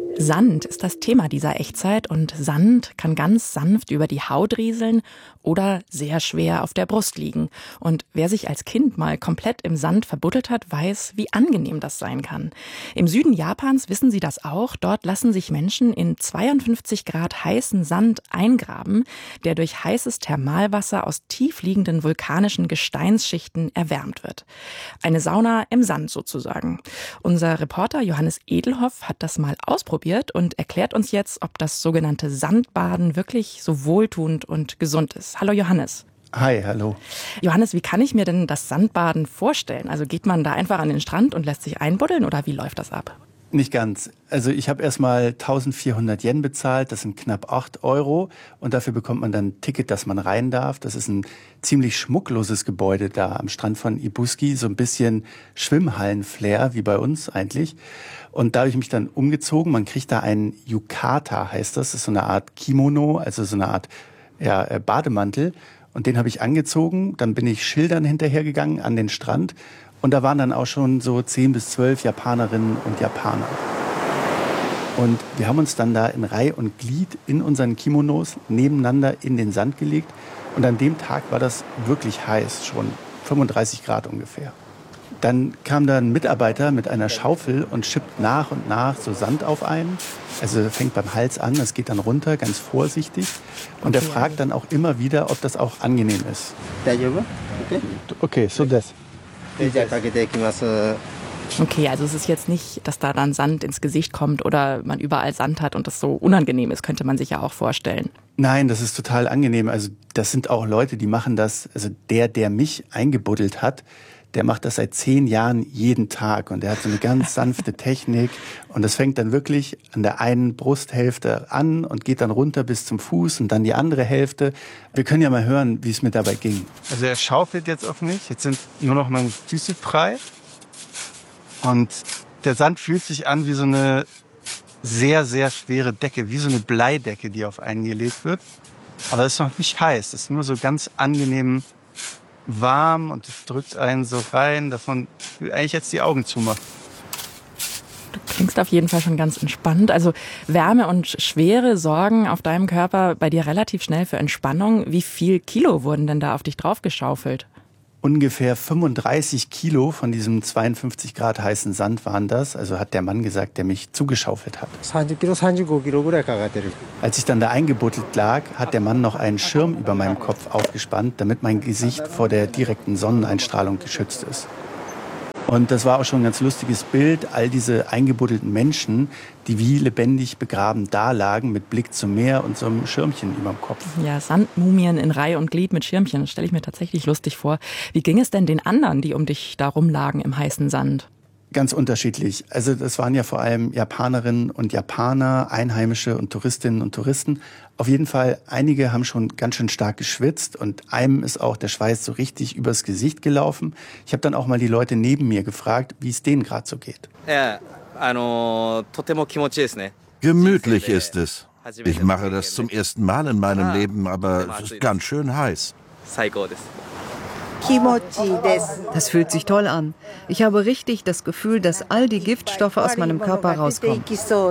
Sand ist das Thema dieser Echtzeit und Sand kann ganz sanft über die Haut rieseln oder sehr schwer auf der Brust liegen. Und wer sich als Kind mal komplett im Sand verbuddelt hat, weiß, wie angenehm das sein kann. Im Süden Japans wissen Sie das auch. Dort lassen sich Menschen in 52 Grad heißen Sand eingraben, der durch heißes Thermalwasser aus tief liegenden vulkanischen Gesteinsschichten erwärmt wird. Eine Sauna im Sand sozusagen. Unser Reporter Johannes Edelhoff hat das mal ausprobiert und erklärt uns jetzt, ob das sogenannte Sandbaden wirklich so wohltuend und gesund ist. Hallo Johannes. Hi, hallo. Johannes, wie kann ich mir denn das Sandbaden vorstellen? Also geht man da einfach an den Strand und lässt sich einbuddeln oder wie läuft das ab? Nicht ganz. Also ich habe erstmal 1400 Yen bezahlt, das sind knapp 8 Euro. Und dafür bekommt man dann ein Ticket, dass man rein darf. Das ist ein ziemlich schmuckloses Gebäude da am Strand von Ibuski. So ein bisschen Schwimmhallen-Flair, wie bei uns eigentlich. Und da habe ich mich dann umgezogen. Man kriegt da einen Yukata, heißt das. Das ist so eine Art Kimono, also so eine Art Bademantel. Und den habe ich angezogen. Dann bin ich Schildern hinterhergegangen an den Strand. Und da waren dann auch schon so 10 bis 12 Japanerinnen und Japaner. Und wir haben uns dann da in Reih und Glied in unseren Kimonos nebeneinander in den Sand gelegt. Und an dem Tag war das wirklich heiß, schon 35 Grad ungefähr. Dann kam da ein Mitarbeiter mit einer Schaufel und schippt nach und nach so Sand auf einen. Also fängt beim Hals an, das geht dann runter, ganz vorsichtig. Und er fragt dann auch immer wieder, ob das auch angenehm ist. Okay, so das. Okay, also es ist jetzt nicht, dass da dann Sand ins Gesicht kommt oder man überall Sand hat und das so unangenehm ist, könnte man sich ja auch vorstellen. Nein, das ist total angenehm. Also das sind auch Leute, die machen das, also der mich eingebuddelt hat, der macht das seit 10 Jahren jeden Tag und der hat so eine ganz sanfte Technik und das fängt dann wirklich an der einen Brusthälfte an und geht dann runter bis zum Fuß und dann die andere Hälfte. Wir können ja mal hören, wie es mir dabei ging. Also er schaufelt jetzt auf mich, jetzt sind nur noch meine Füße frei und der Sand fühlt sich an wie so eine sehr, sehr schwere Decke, wie so eine Bleidecke, die auf einen gelegt wird. Aber es ist noch nicht heiß, es ist nur so ganz angenehm warm und es drückt einen so rein, dass man eigentlich jetzt die Augen zumacht. Du klingst auf jeden Fall schon ganz entspannt. Also Wärme und Schwere sorgen auf deinem Körper bei dir relativ schnell für Entspannung. Wie viel Kilo wurden denn da auf dich draufgeschaufelt? Ungefähr 35 Kilo von diesem 52 Grad heißen Sand waren das. Also hat der Mann gesagt, der mich zugeschaufelt hat. Als ich dann da eingebuddelt lag, hat der Mann noch einen Schirm über meinem Kopf aufgespannt, damit mein Gesicht vor der direkten Sonneneinstrahlung geschützt ist. Und das war auch schon ein ganz lustiges Bild. All diese eingebuddelten Menschen, die wie lebendig begraben dalagen, mit Blick zum Meer und so einem Schirmchen über dem Kopf. Ja, Sandmumien in Reih und Glied mit Schirmchen, das stelle ich mir tatsächlich lustig vor. Wie ging es denn den anderen, die um dich da rumlagen im heißen Sand? Ganz unterschiedlich. Also das waren ja vor allem Japanerinnen und Japaner, Einheimische und Touristinnen und Touristen. Auf jeden Fall, einige haben schon ganz schön stark geschwitzt und einem ist auch der Schweiß so richtig übers Gesicht gelaufen. Ich habe dann auch mal die Leute neben mir gefragt, wie es denen gerade so geht. Gemütlich ist es. Ich mache das zum ersten Mal in meinem Leben, aber es ist ganz schön heiß. Das fühlt sich toll an. Ich habe richtig das Gefühl, dass all die Giftstoffe aus meinem Körper rauskommen.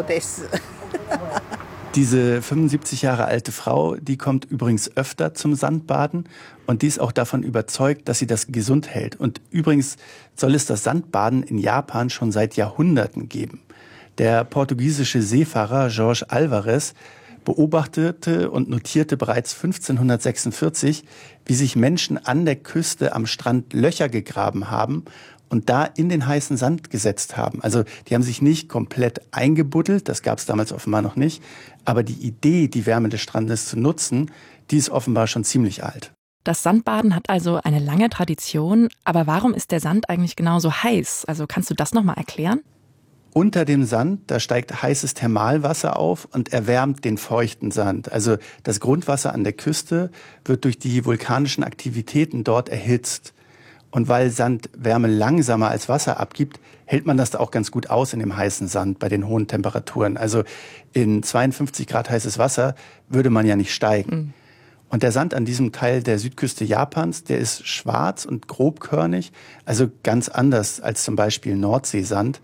Diese 75 Jahre alte Frau, die kommt übrigens öfter zum Sandbaden und die ist auch davon überzeugt, dass sie das gesund hält. Und übrigens soll es das Sandbaden in Japan schon seit Jahrhunderten geben. Der portugiesische Seefahrer Jorge Alvarez beobachtete und notierte bereits 1546, wie sich Menschen an der Küste am Strand Löcher gegraben haben und da in den heißen Sand gesetzt haben. Also die haben sich nicht komplett eingebuddelt, das gab es damals offenbar noch nicht, aber die Idee, die Wärme des Strandes zu nutzen, die ist offenbar schon ziemlich alt. Das Sandbaden hat also eine lange Tradition, aber warum ist der Sand eigentlich genauso heiß? Also kannst du das nochmal erklären? Unter dem Sand, da steigt heißes Thermalwasser auf und erwärmt den feuchten Sand. Also das Grundwasser an der Küste wird durch die vulkanischen Aktivitäten dort erhitzt. Und weil Sand Wärme langsamer als Wasser abgibt, hält man das da auch ganz gut aus in dem heißen Sand bei den hohen Temperaturen. Also in 52 Grad heißes Wasser würde man ja nicht steigen. Und der Sand an diesem Teil der Südküste Japans, der ist schwarz und grobkörnig, also ganz anders als zum Beispiel Nordseesand.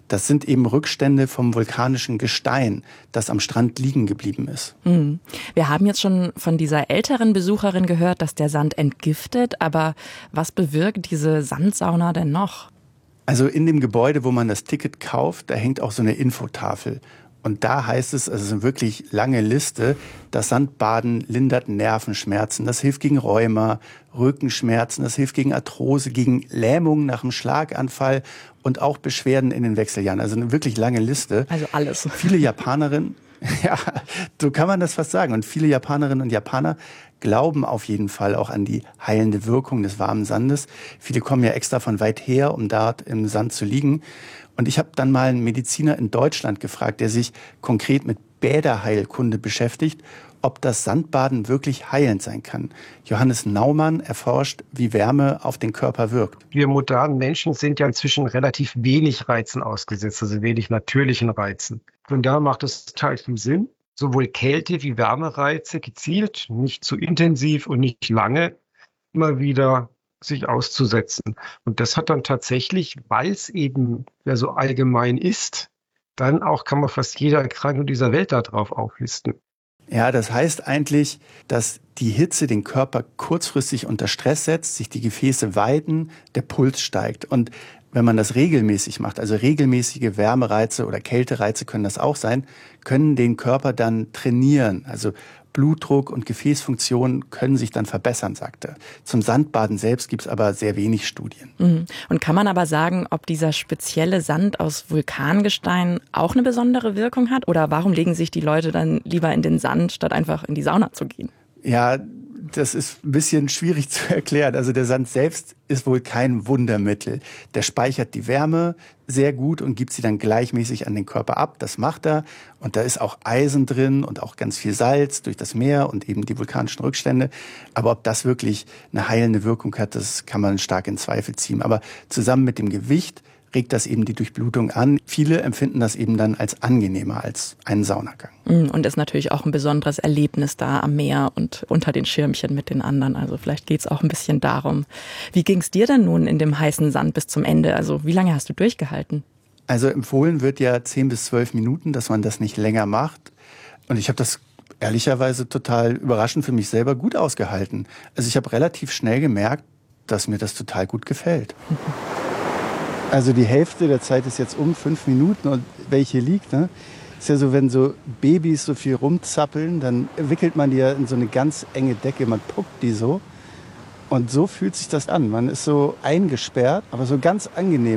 Das sind eben Rückstände vom vulkanischen Gestein, das am Strand liegen geblieben ist. Wir haben jetzt schon von dieser älteren Besucherin gehört, dass der Sand entgiftet. Aber was bewirkt diese Sandsauna denn noch? Also in dem Gebäude, wo man das Ticket kauft, da hängt auch so eine Infotafel. Und da heißt es, also eine wirklich lange Liste, das Sandbaden lindert Nervenschmerzen, das hilft gegen Rheuma, Rückenschmerzen, das hilft gegen Arthrose, gegen Lähmung nach einem Schlaganfall und auch Beschwerden in den Wechseljahren. Also eine wirklich lange Liste. Also alles. Viele Japanerinnen, ja, so kann man das fast sagen. Und viele Japanerinnen und Japaner glauben auf jeden Fall auch an die heilende Wirkung des warmen Sandes. Viele kommen ja extra von weit her, um dort im Sand zu liegen. Und ich habe dann mal einen Mediziner in Deutschland gefragt, der sich konkret mit Bäderheilkunde beschäftigt, ob das Sandbaden wirklich heilend sein kann. Johannes Naumann erforscht, wie Wärme auf den Körper wirkt. Wir modernen Menschen sind ja inzwischen relativ wenig Reizen ausgesetzt, also wenig natürlichen Reizen. Von daher macht es total viel Sinn, sowohl Kälte- wie Wärmereize gezielt, nicht zu intensiv und nicht lange, immer wieder sich auszusetzen. Und das hat dann tatsächlich, weil es eben ja so allgemein ist, dann auch kann man fast jede Erkrankung dieser Welt darauf auflisten. Ja, das heißt eigentlich, dass die Hitze den Körper kurzfristig unter Stress setzt, sich die Gefäße weiten, der Puls steigt. Und wenn man das regelmäßig macht, also regelmäßige Wärmereize oder Kältereize können das auch sein, können den Körper dann trainieren. Also Blutdruck und Gefäßfunktion können sich dann verbessern, sagt er. Zum Sandbaden selbst gibt es aber sehr wenig Studien. Und kann man aber sagen, ob dieser spezielle Sand aus Vulkangestein auch eine besondere Wirkung hat? Oder warum legen sich die Leute dann lieber in den Sand, statt einfach in die Sauna zu gehen? Ja, das ist ein bisschen schwierig zu erklären. Also der Sand selbst ist wohl kein Wundermittel. Der speichert die Wärme sehr gut und gibt sie dann gleichmäßig an den Körper ab. Das macht er. Und da ist auch Eisen drin und auch ganz viel Salz durch das Meer und eben die vulkanischen Rückstände. Aber ob das wirklich eine heilende Wirkung hat, das kann man stark in Zweifel ziehen. Aber zusammen mit dem Gewicht regt das eben die Durchblutung an. Viele empfinden das eben dann als angenehmer als einen Saunagang. Und ist natürlich auch ein besonderes Erlebnis da am Meer und unter den Schirmchen mit den anderen. Also vielleicht geht es auch ein bisschen darum. Wie ging es dir denn nun in dem heißen Sand bis zum Ende? Also wie lange hast du durchgehalten? Also empfohlen wird ja 10 bis 12 Minuten, dass man das nicht länger macht. Und ich habe das ehrlicherweise total überraschend für mich selber gut ausgehalten. Also ich habe relativ schnell gemerkt, dass mir das total gut gefällt. Also die Hälfte der Zeit ist jetzt 5 Minuten und welche liegt, ne? Ist ja so, wenn so Babys so viel rumzappeln, dann wickelt man die ja in so eine ganz enge Decke, man puckt die so. Und so fühlt sich das an. Man ist so eingesperrt, aber so ganz angenehm.